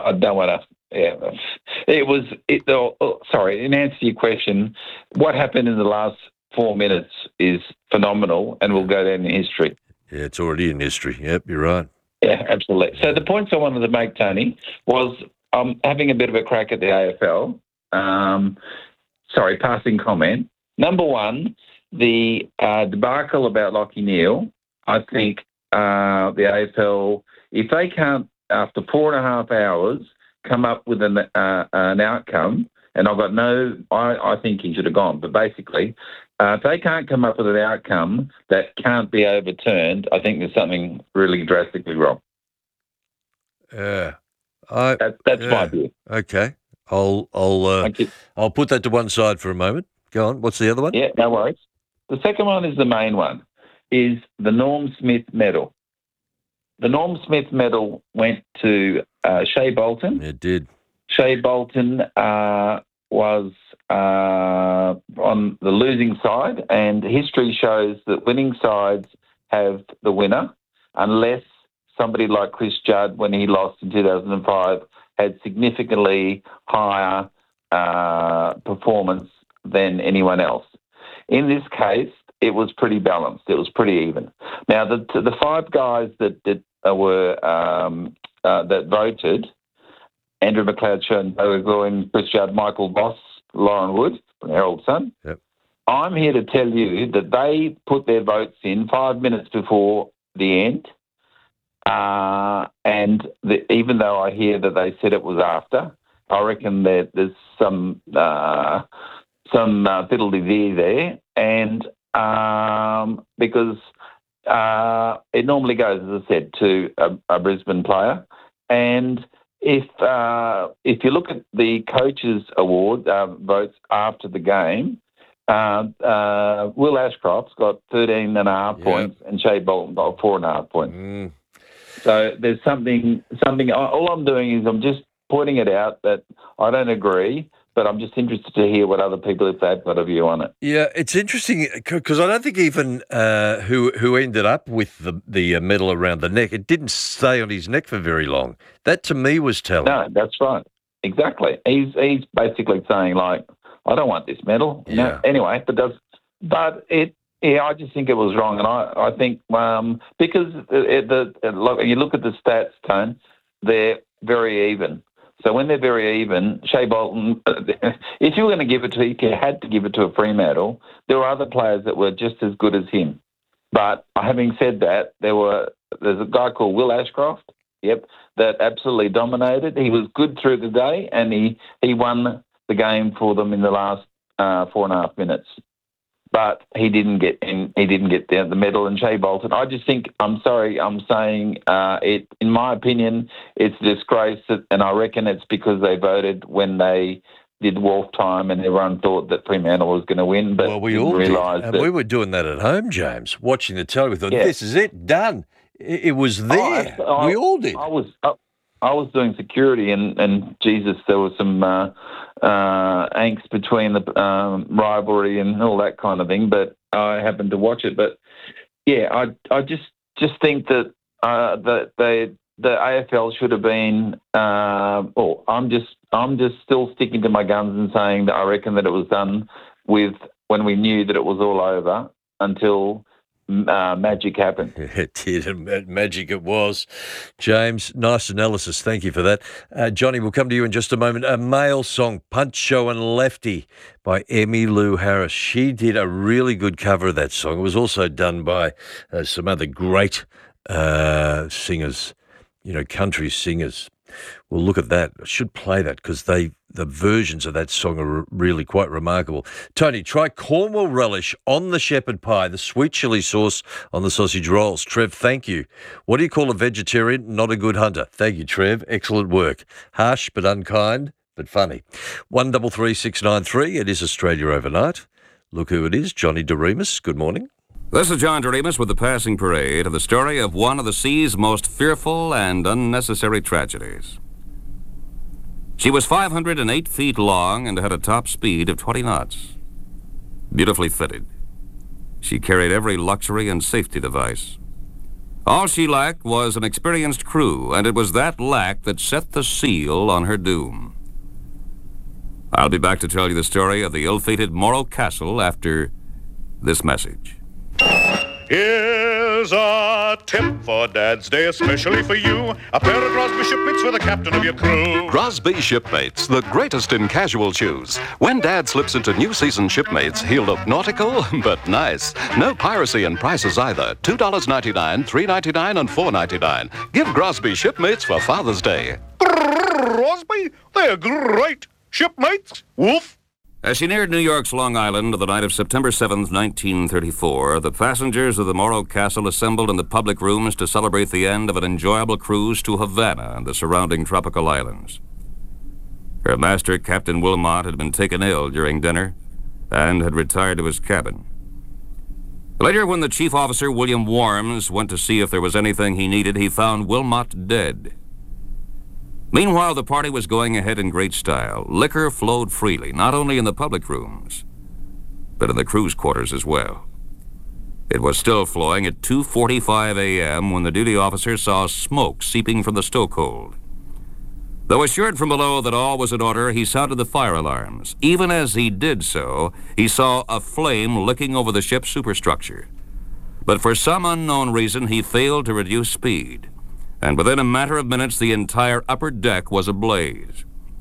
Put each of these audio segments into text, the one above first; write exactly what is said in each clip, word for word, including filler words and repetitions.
I don't want to. Yeah, it was. It, oh, oh, sorry, in answer to your question, what happened in the last four minutes is phenomenal and will go down in history. Yeah, it's already in history. Yep, you're right. Yeah, absolutely. So the points I wanted to make, Tony, was I'm having a bit of a crack at the A F L. Um, sorry, passing comment. Number one, the uh, debacle about Lachie Neale. I think uh, the A F L, if they can't, after four and a half hours, come up with an uh, an outcome, and I've got no, I, I think he should have gone, but basically, uh, if they can't come up with an outcome that can't be overturned, I think there's something really drastically wrong. Yeah, I, that, that's yeah. my view. Okay, I'll I'll uh, I'll put that to one side for a moment. Go on. What's the other one? Yeah, no worries. The second one is the main one, is the Norm Smith medal. The Norm Smith medal went to uh, Shea Bolton. It did. Shea Bolton uh, was uh, on the losing side, and history shows that winning sides have the winner, unless somebody like Chris Judd, when he lost in two thousand five, had significantly higher uh, performance than anyone else. In this case, it was pretty balanced. It was pretty even. Now, the the five guys that, that uh, were um, uh, that voted, Andrew McLeod, Sean Bowen, Chris Judd, Michael Voss, Lauren Wood from Herald Sun. Yep. I'm here to tell you that they put their votes in five minutes before the end. Uh, and the, even though I hear that they said it was after, I reckon that there's some uh, some uh, fiddle-de-dee there. And um, because uh, it normally goes, as I said, to a, a Brisbane player. And if uh, if you look at the coaches' award uh, votes after the game, uh, uh, Will Ashcroft's got thirteen and a half yeah. points, and Shea Bolton got four and a half points. Mm. So there's something something. All I'm doing is I'm just pointing it out that I don't agree, but I'm just interested to hear what other people, if they've got a view on it. Yeah, it's interesting because I don't think even uh, who who ended up with the the uh, medal around the neck, it didn't stay on his neck for very long. That to me was telling. No, that's right. Exactly. He's he's basically saying like, I don't want this medal. Yeah. No, anyway, but does but it. Yeah, I just think it was wrong, and I, I think um, because it, the, the look, you look at the stats, Tone, they're very even. So when they're very even, Shea Bolton, if you were going to give it to, you had to give it to a Fremantle. There were other players that were just as good as him. But having said that, there were there's a guy called Will Ashcroft, yep, that absolutely dominated. He was good through the day, and he, he won the game for them in the last uh, four and a half minutes. But he didn't get in, he didn't get the, the medal. And Shea Bolton, I just think, I'm sorry, I'm saying uh, it. In my opinion, it's a disgrace, that, and I reckon it's because they voted when they did Wolf time, and everyone thought that Fremantle was going to win. But well, we all did, and that, we were doing that at home, James, watching the telly. We thought, yeah. this is it, done. It, it was there. Oh, I, I, we all did. I was. I, I was doing security, and, and Jesus, there was some uh, uh, angst between the um, rivalry and all that kind of thing. But I happened to watch it. But yeah, I I just just think that uh, that they the A F L should have been. Uh, oh, I'm just I'm just still sticking to my guns and saying that I reckon that it was done with when we knew that it was all over until. Uh, magic happened. It did, and magic it was. James, nice analysis. Thank you for that. Uh, Johnny, we'll come to you in just a moment. A male song, Puncho and Lefty by Emmylou Harris. She did a really good cover of that song. It was also done by uh, some other great uh, singers, you know, country singers. We'll look at that. I should play that because they the versions of that song are really quite remarkable. Tony, try Cornwall relish on the shepherd pie, the sweet chili sauce on the sausage rolls. Trev, thank you. What do you call a vegetarian? Not a good hunter. Thank you, Trev. Excellent work. Harsh but unkind, but funny. One double three six nine three. It is Australia Overnight. Look who it is, Johnny DeRemus. Good morning. This is John DeRemus with the passing parade of the story of one of the sea's most fearful and unnecessary tragedies. She was five hundred eight feet long and had a top speed of twenty knots. Beautifully fitted. She carried every luxury and safety device. All she lacked was an experienced crew, and it was that lack that set the seal on her doom. I'll be back to tell you the story of the ill-fated Morro Castle after this message. Here's a tip for Dad's Day, especially for you. A pair of Grosby Shipmates for the captain of your crew. Grosby Shipmates, the greatest in casual shoes. When Dad slips into new season Shipmates, he'll look nautical, but nice. No piracy in prices either. two dollars and ninety-nine cents, three dollars and ninety-nine cents, and four dollars and ninety-nine cents. Give Grosby Shipmates for Father's Day. Grosby, they're great. Shipmates, woof. As she neared New York's Long Island on the night of September seventh, nineteen thirty-four, the passengers of the Morro Castle assembled in the public rooms to celebrate the end of an enjoyable cruise to Havana and the surrounding tropical islands. Her master, Captain Wilmot, had been taken ill during dinner and had retired to his cabin. Later, when the chief officer, William Worms, went to see if there was anything he needed, he found Wilmot dead. Meanwhile, the party was going ahead in great style. Liquor flowed freely, not only in the public rooms, but in the crew's quarters as well. It was still flowing at two forty-five a.m. when the duty officer saw smoke seeping from the stokehold. Though assured from below that all was in order, he sounded the fire alarms. Even as he did so, he saw a flame licking over the ship's superstructure. But for some unknown reason, he failed to reduce speed. And within a matter of minutes, the entire upper deck was ablaze.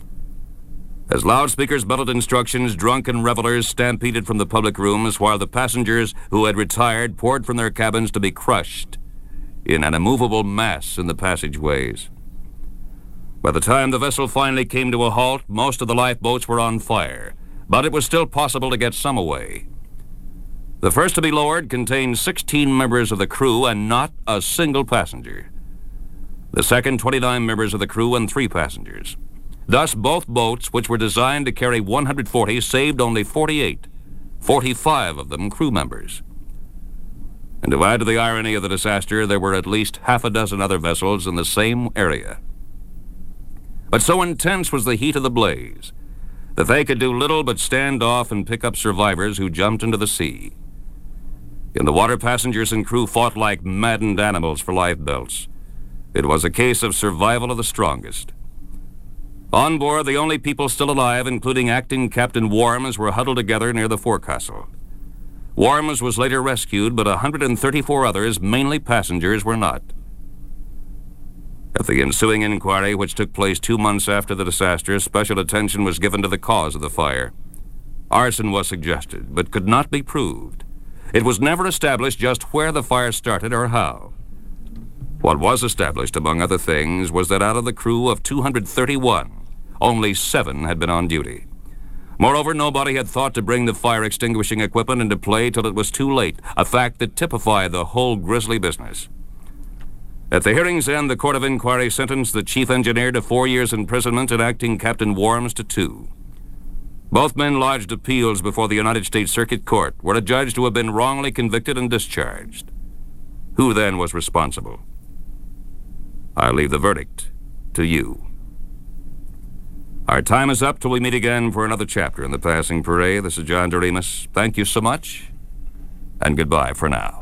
As loudspeakers bellowed instructions, drunken revelers stampeded from the public rooms, while the passengers who had retired poured from their cabins to be crushed in an immovable mass in the passageways. By the time the vessel finally came to a halt, most of the lifeboats were on fire, but it was still possible to get some away. The first to be lowered contained sixteen members of the crew and not a single passenger. The second, twenty-nine members of the crew and three passengers. Thus, both boats, which were designed to carry one hundred forty, saved only forty-eight, forty-five of them crew members. And to add to the irony of the disaster, there were at least half a dozen other vessels in the same area. But so intense was the heat of the blaze that they could do little but stand off and pick up survivors who jumped into the sea. In the water, passengers and crew fought like maddened animals for life belts. It was a case of survival of the strongest. On board, the only people still alive, including acting Captain Worms, were huddled together near the forecastle. Worms was later rescued, but one hundred thirty-four others, mainly passengers, were not. At the ensuing inquiry, which took place two months after the disaster, special attention was given to the cause of the fire. Arson was suggested, but could not be proved. It was never established just where the fire started or how. What was established, among other things, was that out of the crew of two hundred thirty-one, only seven had been on duty. Moreover, nobody had thought to bring the fire extinguishing equipment into play till it was too late, a fact that typified the whole grisly business. At the hearing's end, the Court of Inquiry sentenced the chief engineer to four years imprisonment and acting Captain Worms to two. Both men lodged appeals before the United States Circuit Court, where adjudged to have been wrongly convicted and discharged. Who then was responsible? I leave the verdict to you. Our time is up till we meet again for another chapter in The Passing Parade. This is John Doremus. Thank you so much, and goodbye for now.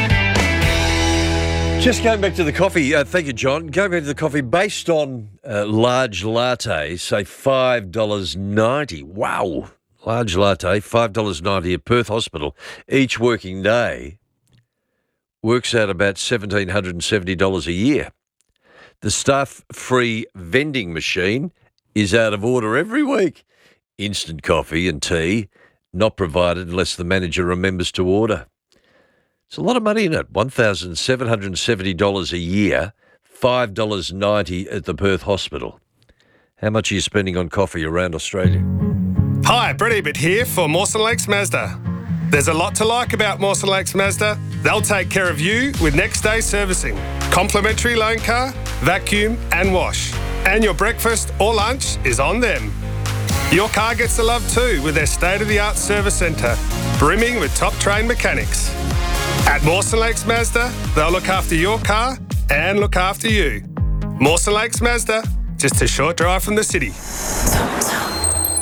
Just going back to the coffee, uh, thank you, John. Going back to the coffee, based on uh, large latte, say five dollars ninety. Wow. Large latte, five dollars ninety at Perth Hospital each working day. Works out about one thousand seven hundred seventy dollars a year. The stuff-free vending machine is out of order every week. Instant coffee and tea not provided unless the manager remembers to order. It's a lot of money in it, one thousand seven hundred seventy dollars a year, five dollars ninety at the Perth Hospital. How much are you spending on coffee around Australia? Hi, Brett Ebert here for Mawson Lakes Mazda. There's a lot to like about Mawson Lakes Mazda. They'll take care of you with next day servicing, complimentary loan car, vacuum and wash. And your breakfast or lunch is on them. Your car gets the love too with their state-of-the-art service centre, brimming with top-trained mechanics. At Mawson Lakes Mazda, they'll look after your car and look after you. Mawson Lakes Mazda, just a short drive from the city.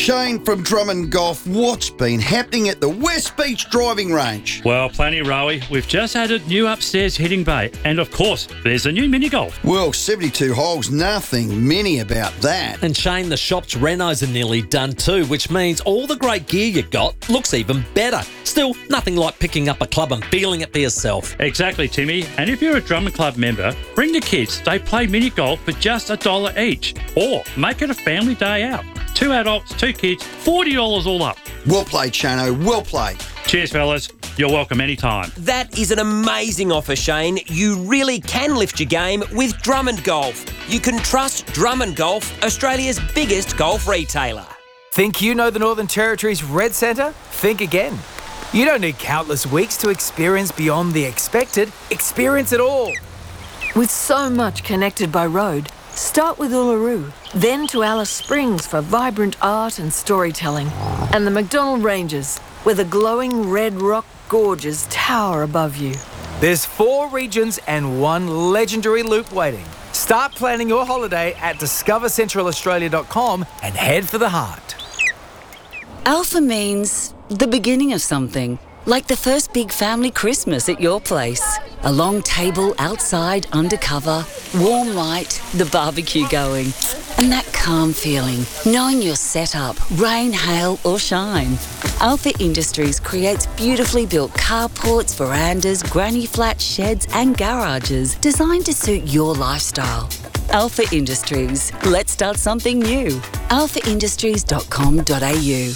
Shane from Drummond Golf, what's been happening at the West Beach driving range? Well, plenty, Rowie. We've just added new upstairs hitting bay. And of course, there's a new mini golf. Well, seventy-two holes, nothing many about that. And Shane, the shop's renos are nearly done too, which means all the great gear you got looks even better. Still, nothing like picking up a club and feeling it for yourself. Exactly, Timmy. And if you're a Drummond Club member, bring the kids. They play mini golf for just a dollar each. Or make it a family day out. Two adults, two kids, forty dollars all up. Well played, Shano, well played. Cheers, fellas. You're welcome anytime. That is an amazing offer, Shane. You really can lift your game with Drummond Golf. You can trust Drummond Golf, Australia's biggest golf retailer. Think you know the Northern Territory's Red Centre? Think again. You don't need countless weeks to experience beyond the expected. Experience it all. With so much connected by road, start with Uluru, then to Alice Springs for vibrant art and storytelling, and the McDonnell Ranges, where the glowing red rock gorges tower above you. There's four regions and one legendary loop waiting. Start planning your holiday at discover central australia dot com and head for the heart. Alpha means the beginning of something, like the first big family Christmas at your place. A long table outside, undercover, warm light, the barbecue going, and that calm feeling, knowing you're set up, rain, hail or shine. Alpha Industries creates beautifully built carports, verandas, granny flats, sheds and garages designed to suit your lifestyle. Alpha Industries. Let's start something new. alpha industries dot com dot a u.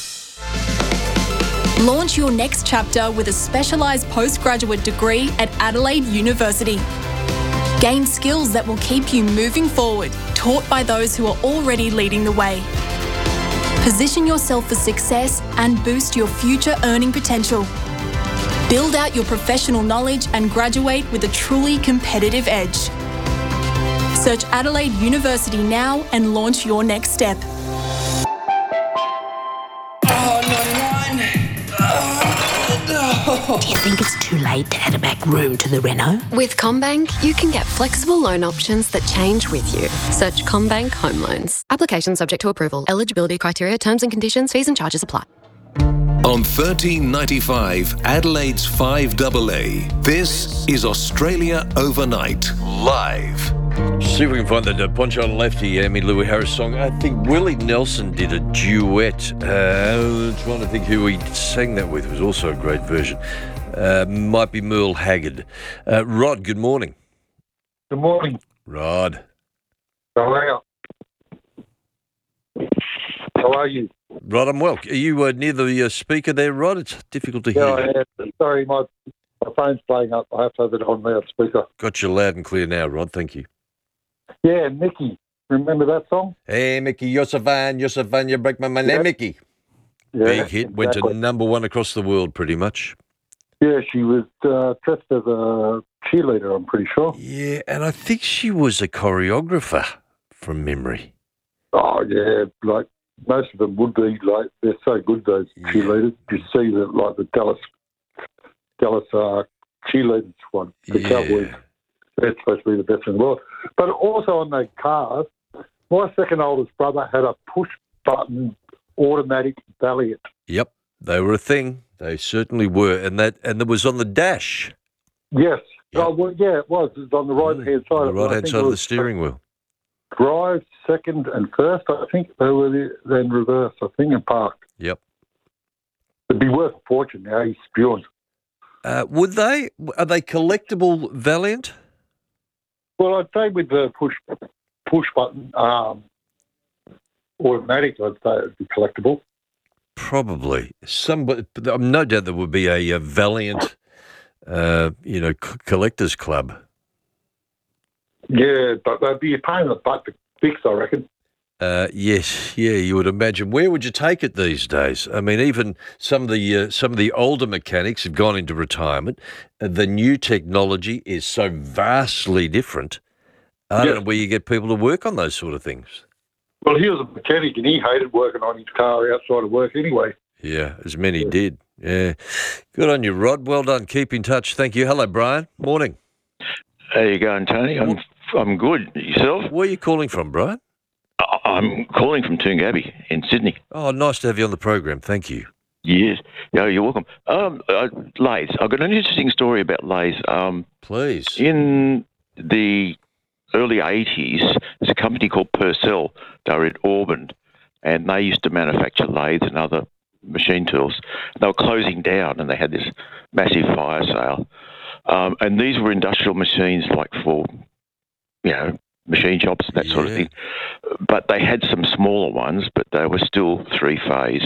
Launch your next chapter with a specialised postgraduate degree at Adelaide University. Gain skills that will keep you moving forward, taught by those who are already leading the way. Position yourself for success and boost your future earning potential. Build out your professional knowledge and graduate with a truly competitive edge. Search Adelaide University now and launch your next step. Do you think it's too late to add a back room to the reno? With CommBank, you can get flexible loan options that change with you. Search CommBank Home Loans. Application subject to approval. Eligibility criteria, terms and conditions, fees and charges apply. On thirteen ninety-five, Adelaide's five A A, this is Australia Overnight, live. See if we can find that uh, Poncho and Lefty, Emmylou Harris song. I think Willie Nelson did a duet. Uh, trying to think who he sang that with. It was also a great version. Uh, might be Merle Haggard. Uh, Rod, good morning. Good morning. Rod. How are you? How are you? Rod, I'm well. Are you uh, near the uh, speaker there, Rod? It's difficult to hear. Yeah, I am. Sorry, my, my phone's playing up. I have to have it on loudspeaker. Got you loud and clear now, Rod. Thank you. Yeah, Mickey. Remember that song? Hey, Mickey, you're so fine, you're so fine, you break my mind. Yeah. Hey, Mickey. Yeah, Big hit, went exactly. to number one across the world pretty much. Yeah, she was uh, dressed as a cheerleader, I'm pretty sure. Yeah, and I think she was a choreographer from memory. Oh, yeah, like most of them would be. Like, they're so good, those cheerleaders. You see the, like the Dallas, Dallas uh, cheerleaders one, the Yeah. Cowboys. They're supposed to be the best in the world. But also on the cars, my second oldest brother had a push-button automatic Valiant. Yep, they were a thing. They certainly were, and that and that was on the dash. Yes. Oh, well, yeah, it was. It was on the right-hand side. On the of it. I right-hand think side it of the was steering wheel. Drive, second and first, I think. They were the, then reverse, I think, and parked. Yep. It'd be worth a fortune now. He's spewing. Uh, would they? Are they collectible Valiant? Well, I'd say with the push push button um, automatic, I'd say it'd be collectible. Probably. Somebody, no doubt there would be a, a Valiant, uh, you know, c- collectors club. Yeah, but they'd be a pain in the butt to fix, I reckon. Uh, yes, yeah, you would imagine. Where would you take it these days? I mean, even some of the uh, some of the older mechanics have gone into retirement. Uh, the new technology is so vastly different. I don't Yeah. know where you get people to work on those sort of things. Well, he was a mechanic and he hated working on his car outside of work anyway. Yeah, as many did. Yeah, good on you, Rod. Well done. Keep in touch. Thank you. Hello, Brian. Morning. How you going, Tony? I'm I'm good. Yourself? Where are you calling from, Brian? I I'm calling from Toongabbie in Sydney. Oh, nice to have you on the program. Thank you. Yes. Yeah, you're welcome. Um, uh, Lay's. I've got an interesting story about Lay's. Um, Please. In the early eighties, there's a company called Purcell. They were in Auburn, and they used to manufacture lathes and other machine tools. They were closing down, and they had this massive fire sale. Um, and these were industrial machines, like for, you know, machine shops, that yeah. sort of thing. But they had some smaller ones, but they were still three-phase.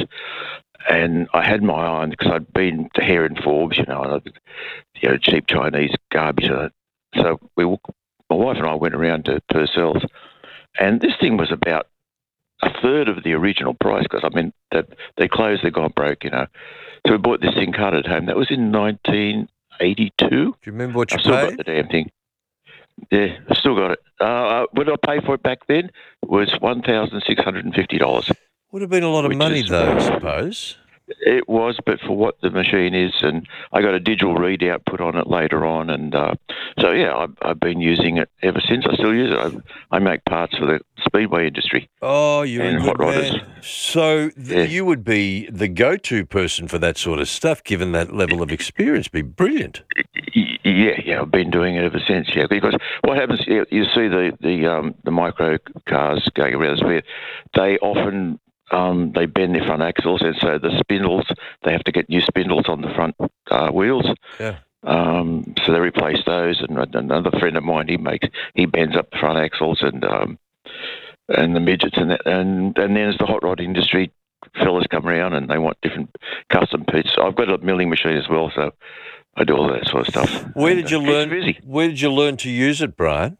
And I had my eye on, because I'd been to Hare and Forbes, you know, and you know, cheap Chinese garbage. So we, my wife and I went around to Purcell's, and this thing was about a third of the original price, because, I mean, they, they closed, they got broke, you know. So we bought this thing cut at home. That was in nineteen eighty-two. Do you remember what you I've still paid? got the damn thing. Yeah, I've still got it. Uh, what did I pay for it back then? It was one thousand six hundred fifty dollars. Would have been a lot of money, though, I suppose. It was, but for what the machine is, and I got a digital readout put on it later on, and uh, so yeah, I've, I've been using it ever since. I still use it. I, I make parts for the speedway industry. Oh, you're and a hot good rodders. man. So th- Yeah. you would be the go-to person for that sort of stuff, given that level of experience. Be brilliant. Y- Yeah, yeah, I've been doing it ever since. Yeah, because what happens, you you see the the um, the micro cars going around the speed, they often um, they bend their front axles, and so the spindles, they have to get new spindles on the front uh, wheels. Yeah. Um, so they replace those, and another friend of mine, he makes he bends up the front axles and um, and the midgets and that, and and then there's the hot rod industry. Fellas come around and they want different custom bits. I've got a milling machine as well, so I do all that sort of stuff. Where did you And, uh, learn? it's busy. Where did you learn to use it, Brian?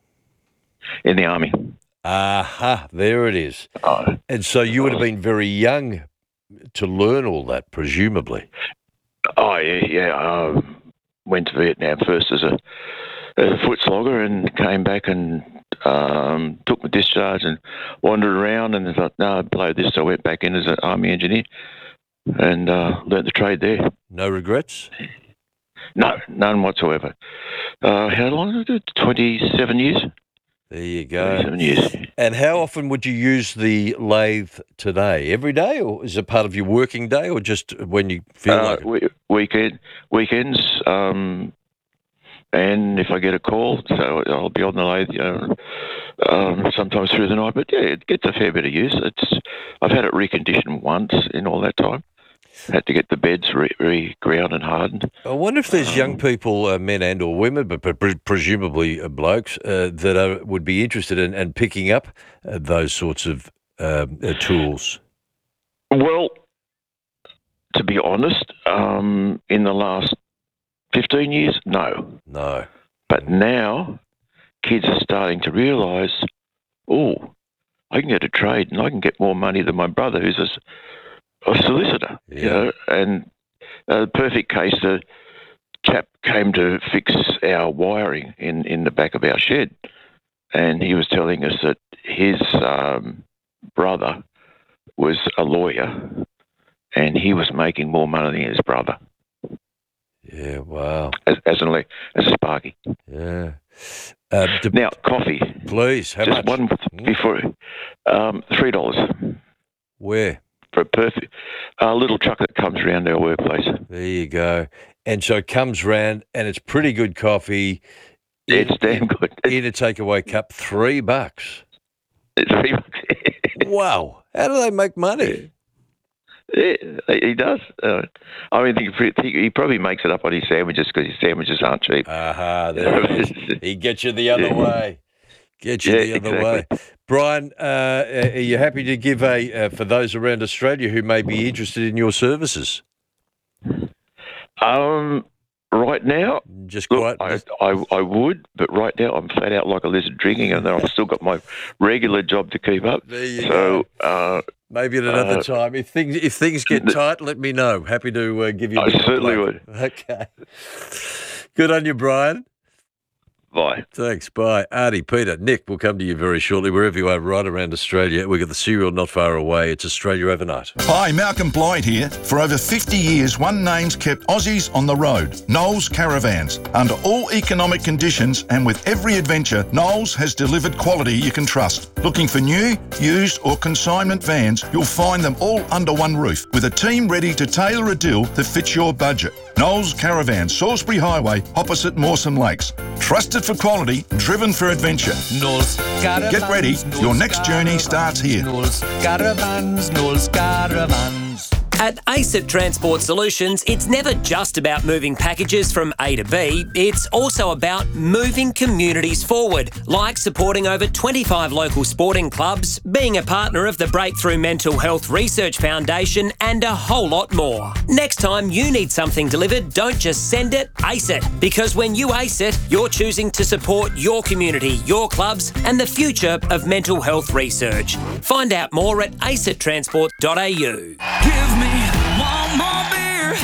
In the army. Aha, there it is. Oh. And so you would have been very young to learn all that, presumably. Oh yeah, yeah. Um, went to Vietnam first as a as a foot slogger, and came back and um, took my discharge and wandered around, and I thought, no, I'd blow this. So I went back in as an army engineer and uh, learnt the trade there. No regrets? No, none whatsoever. Uh, how long did I do it? Twenty-seven years. There you go. Twenty-seven years. And how often would you use the lathe today? Every day, or is it part of your working day, or just when you feel Uh, like it? we- weekend, weekends, um, and if I get a call, so I'll be on the lathe, you know, um, sometimes through the night. But yeah, it gets a fair bit of use. It's I've had it reconditioned once in all that time. Had to get the beds re- re-ground and hardened. I wonder if there's Um, young people, uh, men and or women, but pre- pre- presumably uh, blokes, uh, that are, would be interested in and picking up uh, those sorts of um, uh, tools. Well, to be honest, um, in the last fifteen years, no. No. But now, kids are starting to realise, oh, I can get a trade and I can get more money than my brother, who's a, s- a solicitor. Yeah. You know, and a perfect case, the chap came to fix our wiring in, in the back of our shed, and he was telling us that his um, brother was a lawyer, and he was making more money than his brother. Yeah, wow. As, as, an, ele- as a Sparky. Yeah. Uh, d- Now, coffee. Please, how Just much? one before. Um, three dollars. Where? For a perfect, a little truck that comes around our workplace. There you go. And so it comes round, and it's pretty good coffee. It's in, damn good. In a takeaway cup, three bucks. Three bucks. Wow. How do they make money? Yeah, he does. Uh, I mean, he, he probably makes it up on his sandwiches because his sandwiches aren't cheap. Aha, there it is. He gets you the other Yeah. way. Get you Yeah, the other exactly. way. Brian, uh, are you happy to give a, uh, for those around Australia who may be interested in your services? Um, right now, just look, quite. I, I I would, but right now I'm flat out like a lizard drinking, and then I've still got my regular job to keep up. There you so, uh, Maybe at another uh, time. If things if things get tight, let me know. Happy to uh, give you. a I bit of certainly plug. would. Okay. Good on you, Brian. Bye. Thanks. Bye. Artie, Peter, Nick, we'll come to you very shortly, wherever you are, right around Australia. We've got the cereal not far away. It's Australia Overnight. Hi, Malcolm Blyde here. For over fifty years, one name's kept Aussies on the road, Knowles Caravans. Under all economic conditions and with every adventure, Knowles has delivered quality you can trust. Looking for new, used or consignment vans, you'll find them all under one roof, with a team ready to tailor a deal that fits your budget. Knowles Caravans, Salisbury Highway, opposite Mawson Lakes. Trusted for quality, driven for adventure. Knowles Caravans. Get ready, your next journey starts here. Knowles Caravans, Knowles Caravans. At ACET Transport Solutions, it's never just about moving packages from A to B, it's also about moving communities forward, like supporting over twenty-five local sporting clubs, being a partner of the Breakthrough Mental Health Research Foundation, and a whole lot more. Next time you need something delivered, don't just send it, ace it. Because when you ace it, you're choosing to support your community, your clubs, and the future of mental health research. Find out more at acet transport dot a u. Give me one more beer.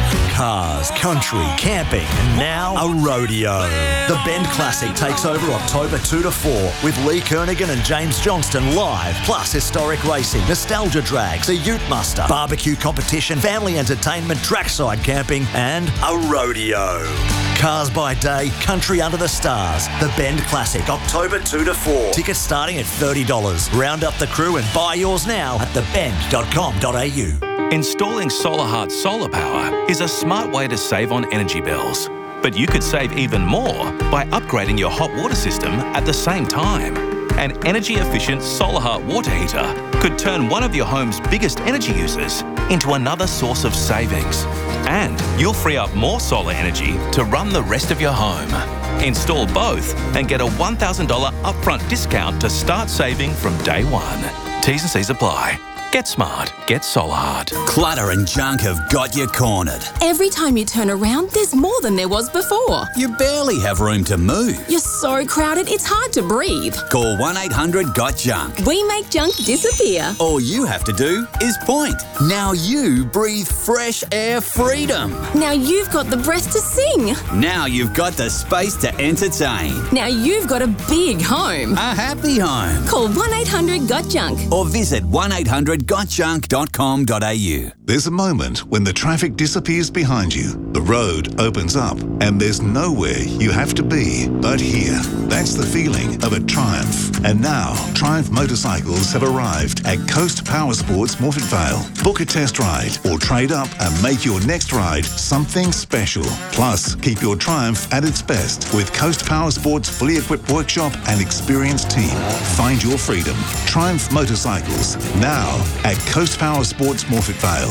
Cars, country, camping, and now a rodeo. The Bend Classic takes over October two to four with Lee Kernaghan and James Johnston live, plus historic racing, nostalgia drags, a ute muster, barbecue competition, family entertainment, trackside camping, and a rodeo. Cars by day, country under the stars. The Bend Classic, October two to four. Tickets starting at thirty dollars. Round up the crew and buy yours now at the bend dot com dot a u. Installing SolarHeart solar power is a smart way to save on energy bills. But you could save even more by upgrading your hot water system at the same time. An energy-efficient SolarHeart water heater could turn one of your home's biggest energy users into another source of savings. And you'll free up more solar energy to run the rest of your home. Install both and get a one thousand dollars upfront discount to start saving from day one. T's and C's apply. Get smart. Get SolarHeart. Clutter and junk have got you cornered. Every time you turn around, there's more than there was before. You barely have room to move. You're so crowded, it's hard to breathe. Call one eight hundred got junk. We make junk disappear. All you have to do is point. Now you breathe fresh air freedom. Now you've got the breath to sing. Now you've got the space to entertain. Now you've got a big home. A happy home. Call one eight hundred got junk. Or visit one eight hundred got junk dot com dot a u. There's a moment when the traffic disappears behind you, the road opens up, and there's nowhere you have to be but here. That's the feeling of a Triumph. And now, Triumph motorcycles have arrived at Coast Power Sports Morphett Vale. Book a test ride or trade up and make your next ride something special. Plus, keep your Triumph at its best with Coast Power Sports' fully equipped workshop and experienced team. Find your freedom. Triumph Motorcycles, now at Coast Power Sports Morphett Vale.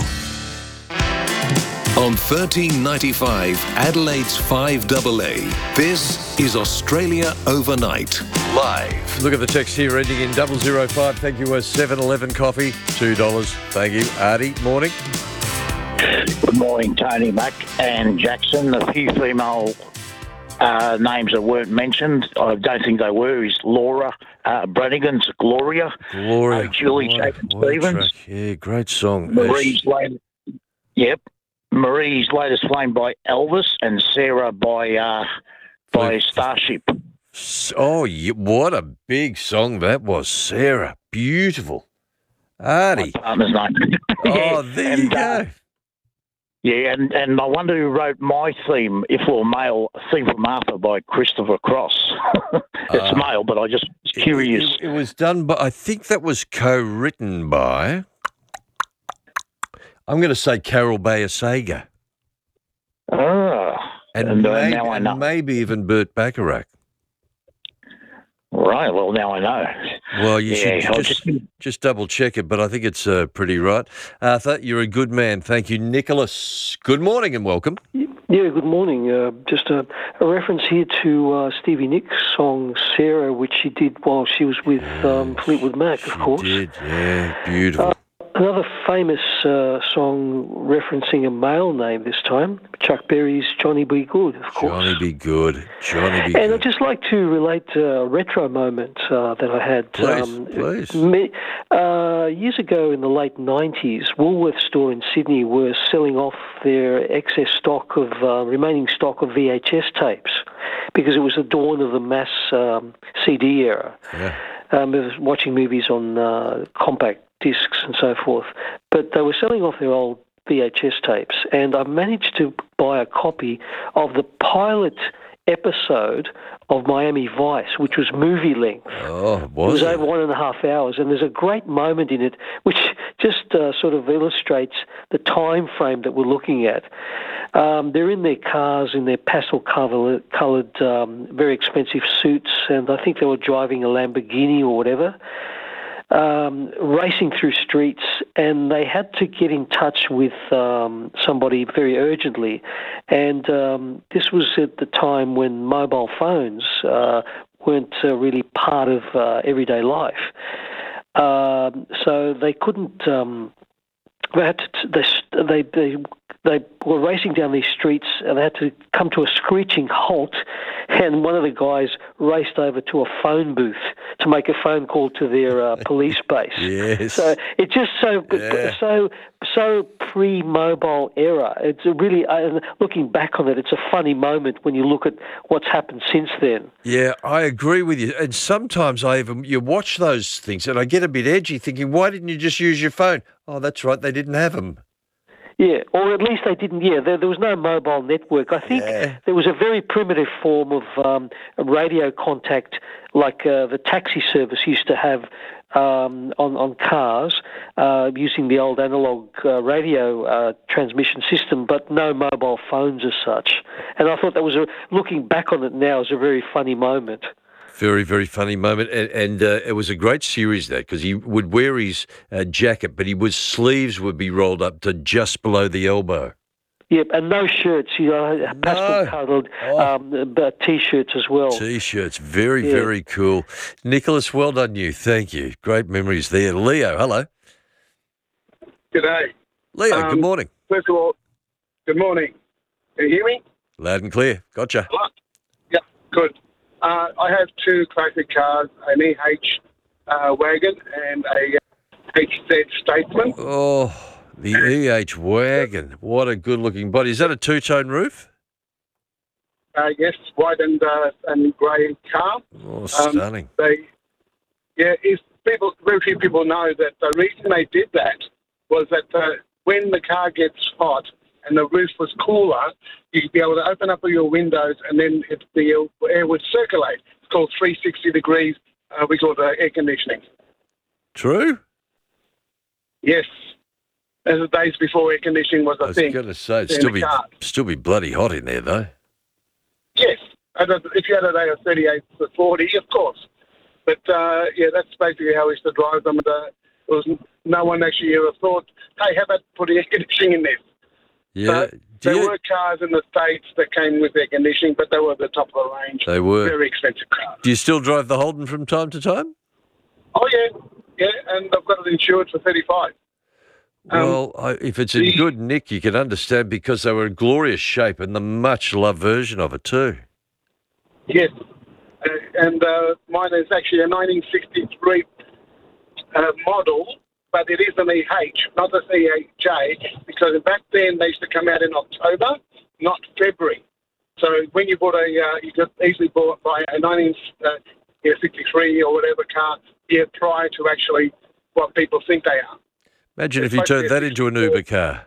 On thirteen ninety-five, Adelaide's five A A, this is Australia Overnight, live. Look at the text here ending in double zero five. Thank you, uh, seven eleven coffee, two dollars. Thank you. Artie, morning. Good morning, Tony Mack and Jackson. A few female uh, names that weren't mentioned, I don't think they were, is Laura uh, Brannigan's Gloria. Gloria. Uh, Julie Chapin-Stevens. Yeah, great song. Marie's latest, yep. Marie's latest Flame by Elvis, and Sarah by uh, by Starship. Oh, yeah, what a big song that was, Sarah. Beautiful. Artie. My partner's name. Oh, there and, you go. Uh, yeah, and, and I wonder who wrote my theme, If We're Male, Theme from Arthur by Christopher Cross. It's Uh, male, but I just was curious. It, it was done by, I think that was co-written by, I'm going to say Carol Bayer Sager. Ah, And, and, uh, maybe, now I know. and maybe even Burt Bacharach. Right, well, now I know. Well, you Yeah, should I'll just, just double check it, but I think it's uh, pretty right. Arthur, you're a good man. Thank you, Nicholas. Good morning and welcome. Yeah, good morning. Uh, just a, a reference here to uh, Stevie Nicks' song Sarah, which she did while she was with um, Fleetwood Mac, of course. Did, yeah, beautiful. Uh, another famous uh, song referencing a male name this time, Chuck Berry's Johnny B. Good, of course. Johnny be good. Johnny be And good. I'd just like to relate a retro moment uh, that I had. Please, um, please. Me, uh, uh, years ago in the late nineties, Woolworths store in Sydney were selling off their excess stock of, uh, remaining stock of V H S tapes because it was the dawn of the mass um, C D era. Yeah. Um, it was watching movies on uh, compact discs and so forth. But they were selling off their old V H S tapes, and I managed to buy a copy of the pilot episode of Miami Vice, which was movie length. Oh, It was was it? over one and a half hours, and there's a great moment in it which just uh, sort of illustrates the time frame that we're looking at. Um, they're in their cars, in their pastel-coloured, um, very expensive suits, and I think they were driving a Lamborghini or whatever, um, racing through streets, and they had to get in touch with um, somebody very urgently. And um, this was at the time when mobile phones uh, weren't uh, really part of uh, everyday life. Um, so they couldn't. Um, they had to. They they they. They were racing down these streets and they had to come to a screeching halt, and one of the guys raced over to a phone booth to make a phone call to their uh, police base. Yes. So it's just so Yeah. so so pre-mobile era. It's a really uh, looking back on it, it's a funny moment when you look at what's happened since then. Yeah, I agree with you. And sometimes I even you watch those things and I get a bit edgy, thinking, why didn't you just use your phone? Oh, that's right, they didn't have them. Yeah, or at least they didn't. Yeah, there, there was no mobile network. I think Yeah. there was a very primitive form of um, radio contact, like uh, the taxi service used to have um, on on cars, uh, using the old analog uh, radio uh, transmission system, but no mobile phones as such. And I thought that was a looking back on it now is a very funny moment. Very, very funny moment. And, and uh, it was a great series, that, because he would wear his uh, jacket, but he was sleeves would be rolled up to just below the elbow. Yep, and no shirts. You know, pastel-coloured um, but T-shirts as well. T-shirts, very, Yeah. very cool. Nicholas, well done you. Thank you. Great memories there. Leo, hello. G'day. Leo, Um, good morning. First of all, good morning. Can you hear me? Loud and clear. Gotcha. Hello? Yeah, good. Uh, I have two classic cars, an E H uh, wagon and a uh, H Z Statesman. Oh, the E H wagon. What a good-looking body. Is that a two-tone roof? Uh, yes, white and uh, and grey car. Oh, stunning. Um, they, yeah, if people, very few people know that the reason they did that was that uh, when the car gets hot and the roof was cooler, you'd be able to open up your windows and then it, the air would circulate. It's called three sixty degrees. Uh, we call it uh, air conditioning. True? Yes. As the days before air conditioning was a I was thing. going to say, it'd in still the be, car. still be bloody hot in there, though. Yes. And if you had a day of thirty-eight to forty, of course. But, uh, yeah, that's basically how we used to drive them. And, uh, there was no one actually ever thought, hey, how about putting air conditioning in this? Yeah. So there were cars in the States that came with air conditioning, but they were at the top of the range. They were. Very expensive cars. Do you still drive the Holden from time to time? Oh, yeah. Yeah, and I've got it insured for thirty-five. Um, Well, I, if it's in good nick, you can understand, because they were in glorious shape and the much-loved version of it too. Yes. Uh, and uh, mine is actually a nineteen sixty-three uh, model, but it is an E H, not an E H J, because back then they used to come out in October, not February. So when you bought a, uh, you could easily bought by a nineteen sixty-three or whatever car year prior to actually what people think they are. Imagine if you turned that into an Uber car.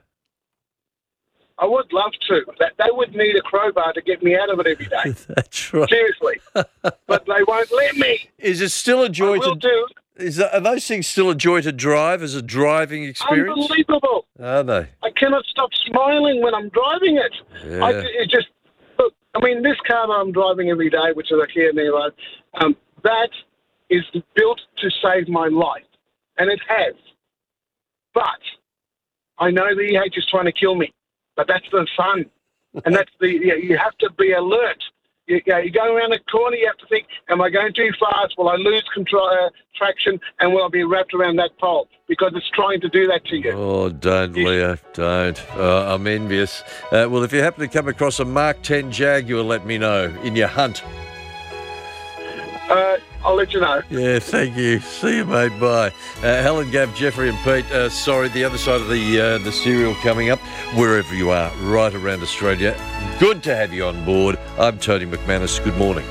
I would love to. That they would need a crowbar to get me out of it every day. That's right. Seriously. But they won't let me. Is it still a joy I will to do. Is that, are those things still a joy to drive as a driving experience? Unbelievable. Are they? I cannot stop smiling when I'm driving it. Yeah. I, it just, look, I mean, this car that I'm driving every day, which is a Kia Niro, um, that is built to save my life. And it has. But I know the E H is trying to kill me. But that's the fun. And that's the, you, know, you have to be alert. You, you, know, you go around a corner, you have to think, am I going too fast? Will I lose control, uh, traction? And will I be wrapped around that pole? Because it's trying to do that to you. Oh, don't, Leo, don't. Uh, I'm envious. Uh, well, if you happen to come across a Mark ten Jaguar, let me know in your hunt. Uh, I'll let you know. Yeah, thank you. See you, mate. Bye. Uh, Helen, Gav, Jeffrey and Pete, uh, sorry, the other side of the uh, the serial coming up, wherever you are, right around Australia. Good to have you on board. I'm Tony McManus. Good morning.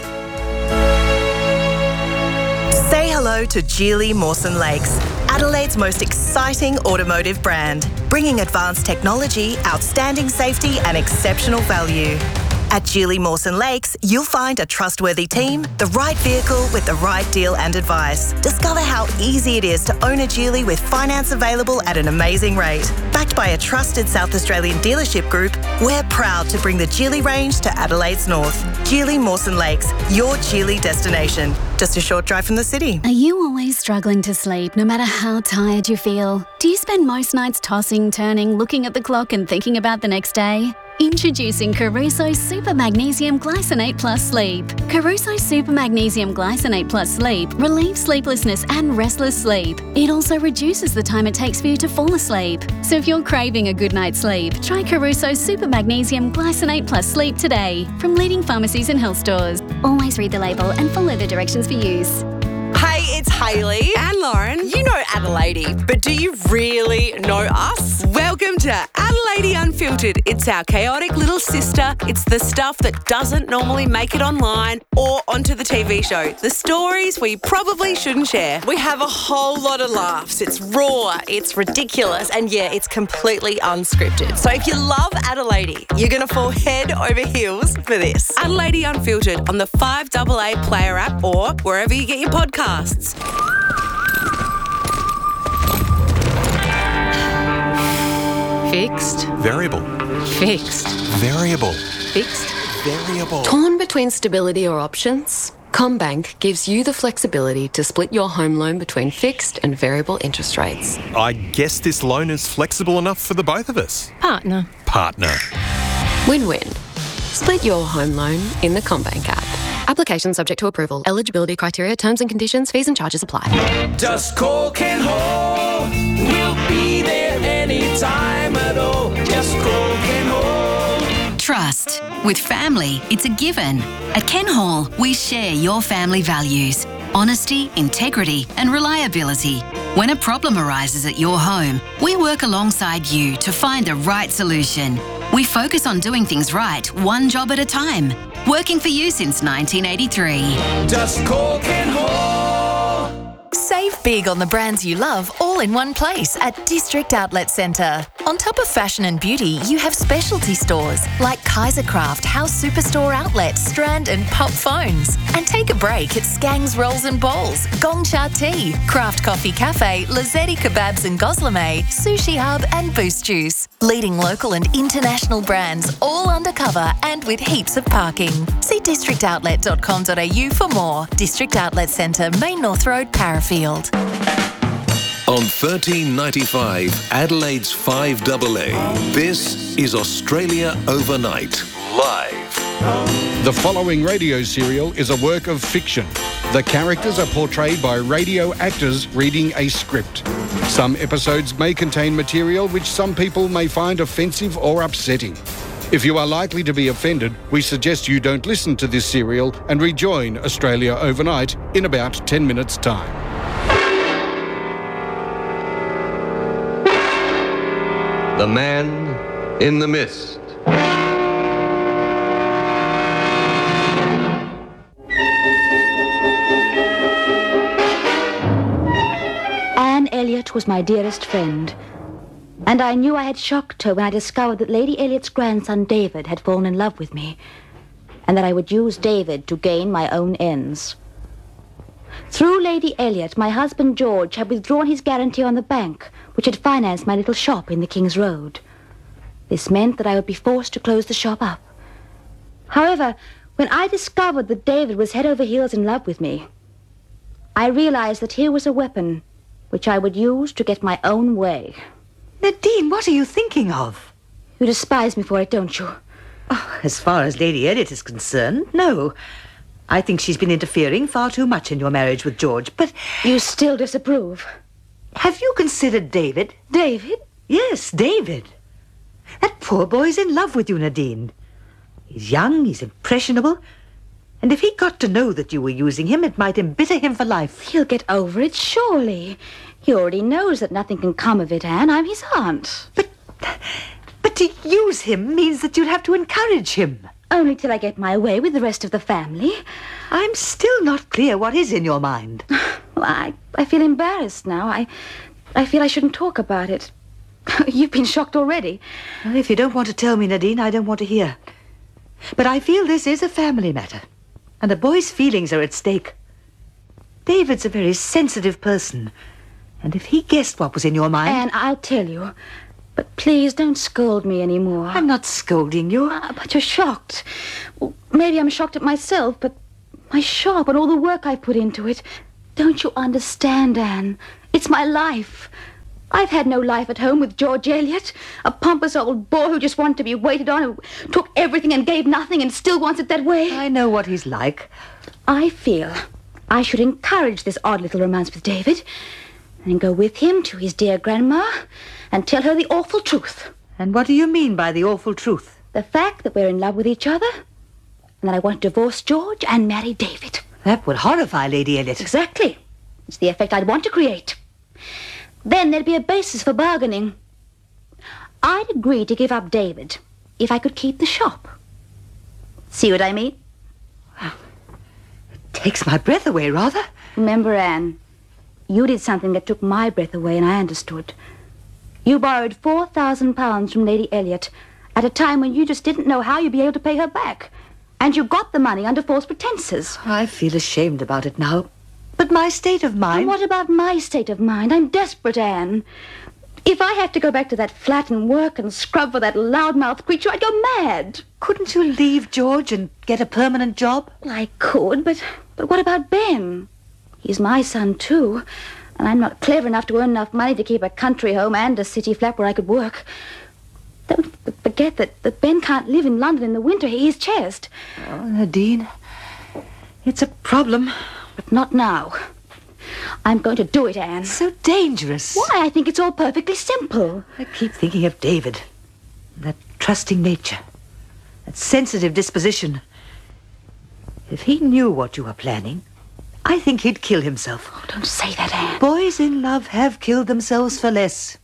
Say hello to Geely Mawson Lakes, Adelaide's most exciting automotive brand, bringing advanced technology, outstanding safety and exceptional value. At Geely Mawson Lakes, you'll find a trustworthy team, the right vehicle with the right deal and advice. Discover how easy it is to own a Geely with finance available at an amazing rate. Backed by a trusted South Australian dealership group, we're proud to bring the Geely range to Adelaide's north. Geely Mawson Lakes, your Geely destination. Just a short drive from the city. Are you always struggling to sleep, no matter how tired you feel? Do you spend most nights tossing, turning, looking at the clock and thinking about the next day? Introducing Caruso Super Magnesium Glycinate Plus Sleep. Caruso Super Magnesium Glycinate Plus Sleep relieves sleeplessness and restless sleep. It also reduces the time it takes for you to fall asleep. So if you're craving a good night's sleep, try Caruso Super Magnesium Glycinate Plus Sleep today from leading pharmacies and health stores. Always read the label and follow the directions for use. Hey, it's Hayley and Lauren. You know Adelaide, but do you really know us? Welcome to Adelaide Unfiltered. It's our chaotic little sister. It's the stuff that doesn't normally make it online or onto the T V show. The stories we probably shouldn't share. We have a whole lot of laughs. It's raw, it's ridiculous, and yeah, it's completely unscripted. So if you love Adelaide, you're going to fall head over heels for this. Adelaide Unfiltered on the five A A Player app or wherever you get your podcasts. Fixed. Variable. Fixed. Variable. Fixed. Variable. Torn between stability or options? CommBank gives you the flexibility to split your home loan between fixed and variable interest rates. I guess this loan is flexible enough for the both of us. Partner. Partner. Win-win. Split your home loan in the CommBank app. Application subject to approval. Eligibility criteria, terms and conditions, fees and charges apply. Just call Ken Hall. We'll be there anytime at all. Just call Ken Hall. Trust. With family, it's a given. At Ken Hall, we share your family values. Honesty, integrity and reliability. When a problem arises at your home, we work alongside you to find the right solution. We focus on doing things right, one job at a time. Working for you since nineteen eighty-three. Just call Ken Hall. Save big on the brands you love all in one place at District Outlet Centre. On top of fashion and beauty, you have specialty stores like Kaisercraft, House Superstore Outlet, Strand and Pop Phones. And take a break at Skang's Rolls and Bowls, Gong Cha Tea, Craft Coffee Cafe, Lazzetti Kebabs and Goslame, Sushi Hub and Boost Juice. Leading local and international brands all undercover and with heaps of parking. See district outlet dot com dot a u for more. District Outlet Centre, Main North Road, Parafield. On thirteen ninety-five, Adelaide's five A A, this is Australia Overnight, live. The following radio serial is a work of fiction. The characters are portrayed by radio actors reading a script. Some episodes may contain material which some people may find offensive or upsetting. If you are likely to be offended, we suggest you don't listen to this serial and rejoin Australia Overnight in about ten minutes' time. The Man in the Mist. Anne Elliot was my dearest friend, and I knew I had shocked her when I discovered that Lady Elliot's grandson David had fallen in love with me, and that I would use David to gain my own ends. Through Lady Elliot, my husband George had withdrawn his guarantee on the bank, which had financed my little shop in the King's Road. This meant that I would be forced to close the shop up. However, when I discovered that David was head over heels in love with me, I realized that here was a weapon which I would use to get my own way. Nadine, what are you thinking of? You despise me for it, don't you? Oh, as far as Lady Elliot is concerned, no. I think she's been interfering far too much in your marriage with George, but... You still disapprove? Have you considered David? David? Yes, David. That poor boy's in love with you, Nadine. He's young, he's impressionable, And if he got to know that you were using him, it might embitter him for life. He'll get over it, surely. He already knows that nothing can come of it, Anne. I'm his aunt. But, but to use him means that you'd have to encourage him. Only till I get my way with the rest of the family. I'm still not clear what is in your mind. Well, I, I feel embarrassed now. I, I feel I shouldn't talk about it. You've been shocked already. Well, if you don't want to tell me, Nadine, I don't want to hear. But I feel this is a family matter, and a boy's feelings are at stake. David's a very sensitive person, and if he guessed what was in your mind... Anne, I'll tell you. But please don't scold me anymore. I'm not scolding you. Uh, but you're shocked. Well, maybe I'm shocked at myself, but my shop and all the work I put into it. Don't you understand, Anne? It's my life. I've had no life at home with George Eliot, a pompous old boy who just wanted to be waited on, who took everything and gave nothing and still wants it that way. I know what he's like. I feel I should encourage this odd little romance with David and go with him to his dear grandma and tell her the awful truth. And what do you mean by the awful truth? The fact that we're in love with each other and that I want to divorce George and marry David. That would horrify Lady Eliot. Exactly. It's the effect I'd want to create. Then there'd be a basis for bargaining. I'd agree to give up David if I could keep the shop. See what I mean? It takes my breath away, rather. Remember, Anne, you did something that took my breath away, and I understood. You borrowed four thousand pounds from Lady Eliot at a time when you just didn't know how you'd be able to pay her back. And you got the money under false pretenses. I feel ashamed about it now. But my state of mind... And what about my state of mind? I'm desperate, Anne. If I have to go back to that flat and work and scrub for that loudmouth creature, I'd go mad. Couldn't you leave George and get a permanent job? Well, I could, but, but what about Ben? He's my son, too. And I'm not clever enough to earn enough money to keep a country home and a city flat where I could work. Don't forget that, that Ben can't live in London in the winter. He's chest. Oh, Nadine, it's a problem. But not now. I'm going to do it, Anne. So dangerous. Why? I think it's all perfectly simple. I keep thinking of David. That trusting nature. That sensitive disposition. If he knew what you were planning, I think he'd kill himself. Oh, don't say that, Anne. Boys in love have killed themselves for less.